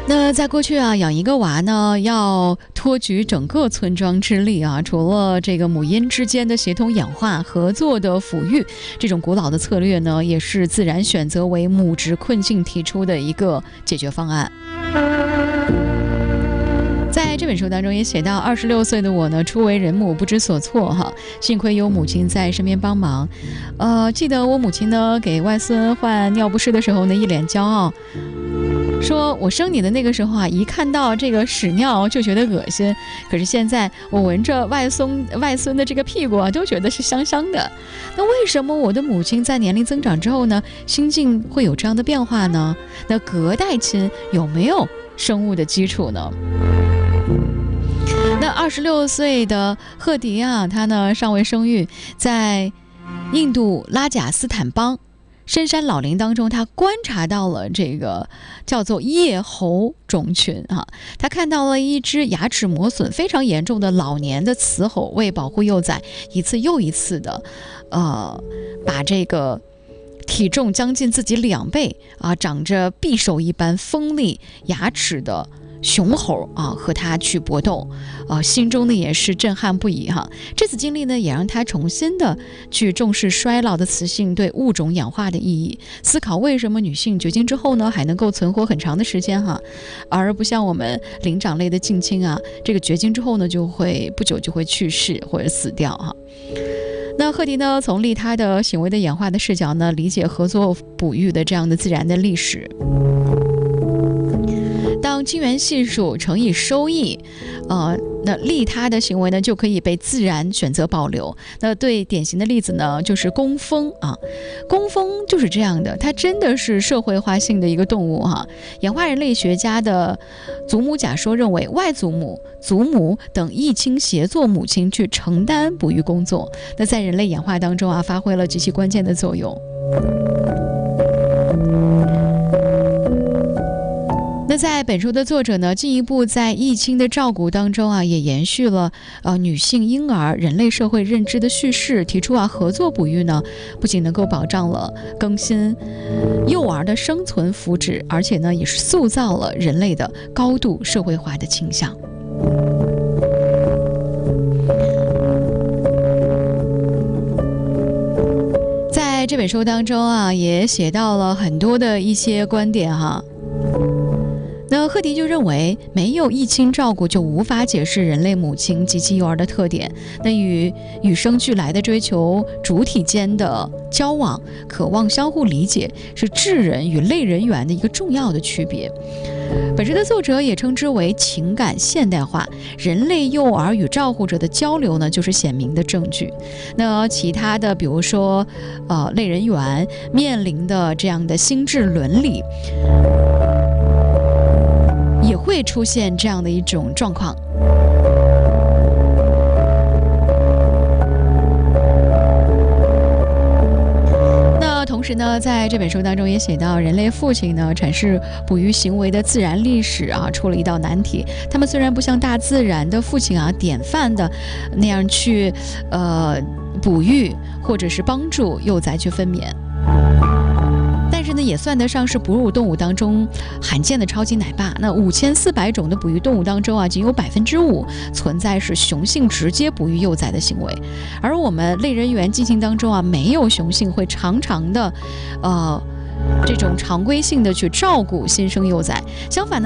那在过去啊，养一个娃呢，要托举整个村庄之力啊。除了这个母婴之间的协同演化、合作的抚育，这种古老的策略呢，也是自然选择为母职困境提出的一个解决方案。在这本书当中也写到，26岁的我呢，初为人母，不知所措哈，幸亏有母亲在身边帮忙。记得我母亲呢，给外孙换尿不湿的时候呢，一脸骄傲。说我生你的那个时候啊，一看到这个屎尿就觉得恶心，可是现在我闻着外孙的这个屁股啊，都觉得是香香的。那为什么我的母亲在年龄增长之后呢，心境会有这样的变化呢？那隔代亲有没有生物的基础呢？那26岁的赫迪啊，他呢尚未生育，在印度拉贾斯坦邦深山老林当中，他观察到了这个叫做叶猴种群啊，他看到了一只牙齿磨损非常严重的老年的雌猴，为保护幼崽，一次又一次的，把这个体重将近自己2倍啊，长着匕首一般锋利牙齿的雄猴啊，和他去搏斗，心中呢也是震撼不已哈。这次经历呢，也让他重新的去重视衰老的雌性对物种演化的意义，思考为什么女性绝经之后呢，还能够存活很长的时间哈，而不像我们灵长类的近亲啊，这个绝经之后呢，不久就会去世或者死掉哈。那赫迪呢，从利他的行为的演化的视角呢，理解合作哺育的这样的自然的历史。当精元系数乘以收益，那利他的行为呢就可以被自然选择保留。那最典型的例子呢就是工蜂啊，工蜂就是这样的，它真的是社会化性的一个动物哈。演化人类学家的祖母假说认为，外祖母、祖母等异亲协作母亲去承担哺育工作，那在人类演化当中啊，发挥了极其关键的作用。那在本书的作者呢，进一步在异亲的照顾当中啊，也延续了女性婴儿人类社会认知的叙事，提出啊，合作哺育呢，不仅能够保障了更新幼儿的生存福祉，而且呢，也是塑造了人类的高度社会化的倾向。在这本书当中啊，也写到了很多的一些观点哈。那赫迪就认为，没有异亲照顾就无法解释人类母亲及其幼儿的特点。那与生俱来的追求主体间的交往，渴望相互理解，是智人与类人猿的一个重要的区别。本书的作者也称之为情感现代化，人类幼儿与照护者的交流呢，就是显明的证据。那其他的，比如说类人猿面临的这样的心智伦理，也会出现这样的一种状况。那同时呢，在这本书当中也写到，人类父亲呢阐释哺育行为的自然历史啊，出了一道难题。他们虽然不像大自然的父亲啊典范的那样去哺育或者是帮助幼崽去分娩，但是呢，也算得上是哺乳动物当中罕见的超级奶爸。那5400种的哺育动物当中啊，仅有5%存在是雄性直接哺育幼崽的行为，而我们类人猿进行当中啊，没有雄性会常常的这种常规性的去照顾新生幼崽。相反呢，